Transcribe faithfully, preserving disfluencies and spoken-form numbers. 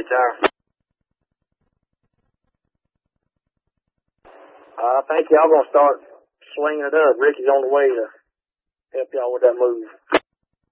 sir. I think y'all gonna start slinging it up. Ricky's on the way to help y'all with that move.